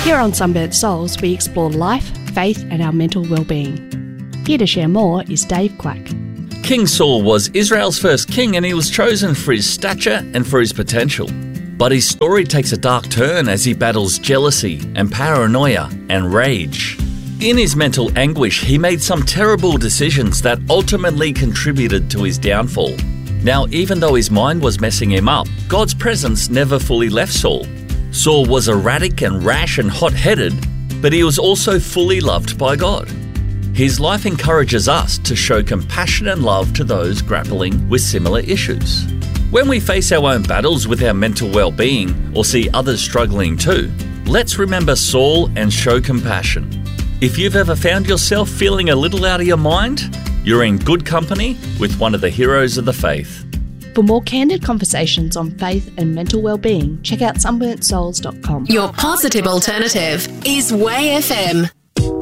Here on Sunburnt Souls, we explore life, faith and our mental well-being. Here to share more is Dave Quack. King Saul was Israel's first king, and he was chosen for his stature and for his potential. But his story takes a dark turn as he battles jealousy and paranoia and rage. In his mental anguish, he made some terrible decisions that ultimately contributed to his downfall. Now, even though his mind was messing him up, God's presence never fully left Saul. Saul was erratic and rash and hot-headed, but he was also fully loved by God. His life encourages us to show compassion and love to those grappling with similar issues. When we face our own battles with our mental well-being or see others struggling too, let's remember Saul and show compassion. If you've ever found yourself feeling a little out of your mind, you're in good company with one of the heroes of the faith. For more candid conversations on faith and mental well-being, check out sunburntsouls.com. Your positive alternative is Way FM.